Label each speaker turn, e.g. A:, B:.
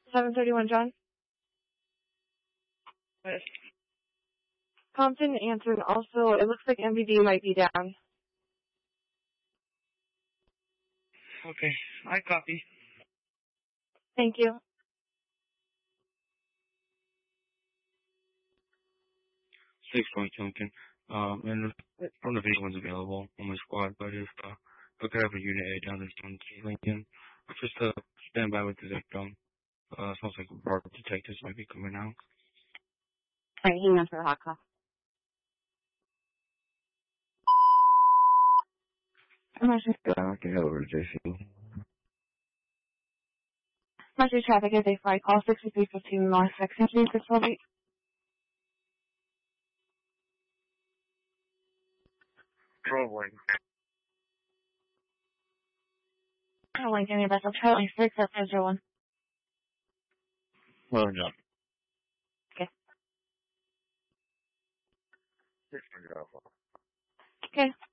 A: 731 John.
B: Yes.
A: Compton answered also, it looks like MVD might be down.
B: Okay, I copy.
A: Thank you.
B: 6 Duncan. And from the video one's available on my squad, but if we could have a unit A down this one, Lincoln, just stand by with the victim. Sounds like our detectives might be coming out.
A: Alright, hang on for the hot call.
B: I can head over to JC.
A: Mercy traffic is a flight call 6315 North 2nd Street, 648.
B: Rolling.
A: Rolling, any vessel, Charlie 64501.
B: Well, no.
A: Okay.
B: 600 Alpha.
A: Okay.